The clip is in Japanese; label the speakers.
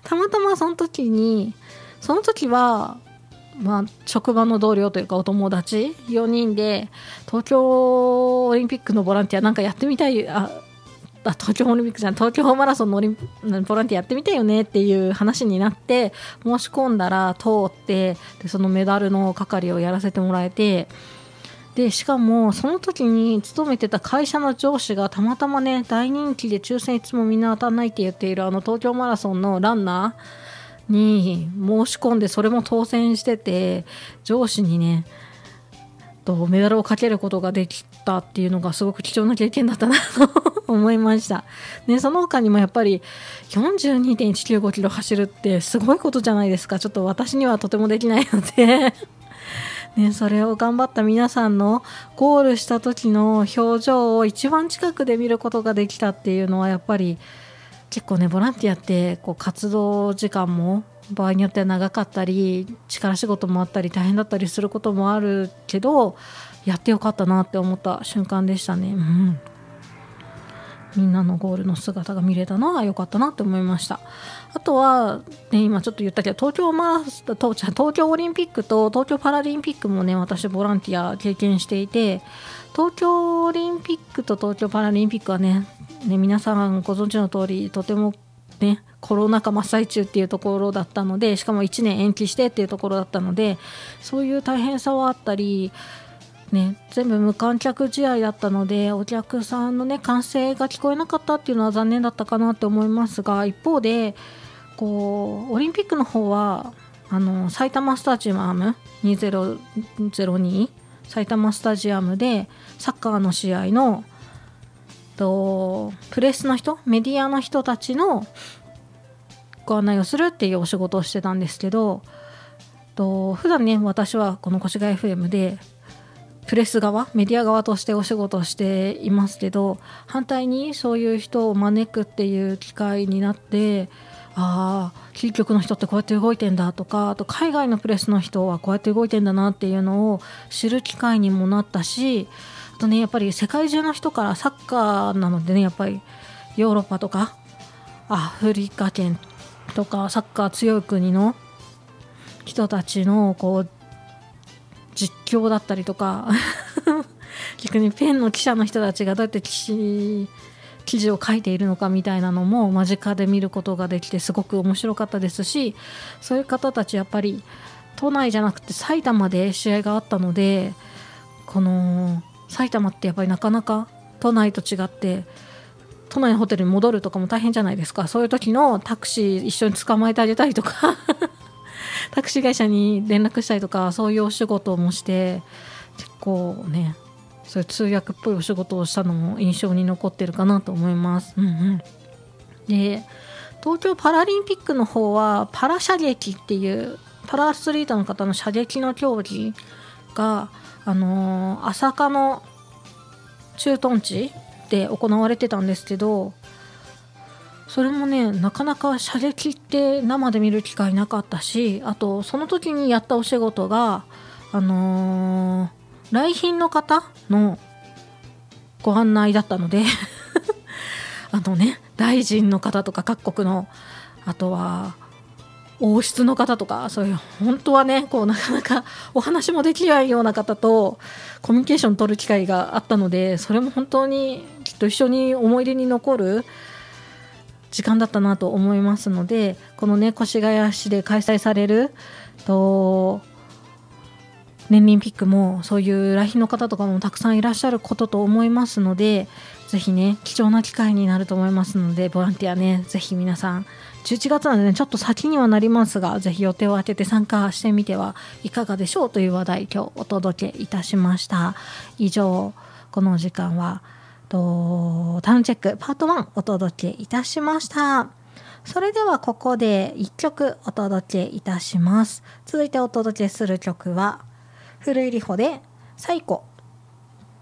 Speaker 1: たまたまその時は職場の同僚というかお友達4人で東京オリンピックのボランティアなんかやってみたい、東京オリンピックじゃん、東京マラソンのボランティアやってみたいよねっていう話になって申し込んだら通って、でそのメダルの係をやらせてもらえて、でしかもその時に勤めてた会社の上司がたまたまね、大人気で抽選いつもみんな当たんないって言っている東京マラソンのランナーに申し込んで、それも当選してて、上司にねメダルをかけることができたっていうのがすごく貴重な経験だったなと思いました、ね、その他にもやっぱり 42.195 キロ走るってすごいことじゃないですか。ちょっと私にはとてもできないのでね、それを頑張った皆さんのゴールした時の表情を一番近くで見ることができたっていうのはやっぱり結構ね、ボランティアって活動時間も場合によっては長かったり力仕事もあったり大変だったりすることもあるけど、やってよかったなって思った瞬間でしたね、みんなのゴールの姿が見れたのは良かったなって思いました。あとは、ね、今ちょっと言ったけど東京オリンピックと東京パラリンピックもね、私ボランティア経験していて、東京オリンピックと東京パラリンピックはね皆さんご存知の通りとてもねコロナ禍真っ最中っていうところだったので、しかも1年延期してっていうところだったので、そういう大変さはあったりね、全部無観客試合だったのでお客さんのね歓声が聞こえなかったっていうのは残念だったかなって思いますが、一方でオリンピックの方は埼玉スタジアム2002埼玉スタジアムでサッカーの試合のプレスの人メディアの人たちのご案内をするっていうお仕事をしてたんですけど、普段ね私はこの越谷 FM でプレス側メディア側としてお仕事をしていますけど、反対にそういう人を招くっていう機会になって、キー局の人ってこうやって動いてんだとか、あと海外のプレスの人はこうやって動いてんだなっていうのを知る機会にもなったし、あとねやっぱり世界中の人からサッカーなのでね、やっぱりヨーロッパとかアフリカ圏とかサッカー強い国の人たちの実況だったりとか逆にペンの記者の人たちがどうやって記事を書いているのかみたいなのも間近で見ることができてすごく面白かったですし、そういう方たちやっぱり都内じゃなくて埼玉で試合があったので、この埼玉ってやっぱりなかなか都内と違って都内のホテルに戻るとかも大変じゃないですか。そういう時のタクシー一緒に捕まえてあげたりとかタクシー会社に連絡したりとか、そういうお仕事もして結構ねそういう通訳っぽいお仕事をしたのも印象に残ってるかなと思います、で東京パラリンピックの方はパラ射撃っていうパラアスリートの方の射撃の競技が朝霞の駐屯地で行われてたんですけど、それもねなかなか射撃って生で見る機会なかったし、あとその時にやったお仕事が来賓の方のご案内だったので大臣の方とか各国の、あとは王室の方とか、そういう本当はねなかなかお話もできないような方とコミュニケーション取る機会があったので、それも本当にきっと一緒に思い出に残る時間だったなと思いますので、このね越谷市で開催される年輪ピックもそういう来賓の方とかもたくさんいらっしゃることと思いますので、ぜひね貴重な機会になると思いますので、ボランティアねぜひ皆さん11月なんでねちょっと先にはなりますが、ぜひ予定を空けて参加してみてはいかがでしょうという話題今日お届けいたしました。以上この時間はタウンチェックパート1お届けいたしました。それではここで1曲お届けいたします。続いてお届けする曲は古井里穂でサイコ。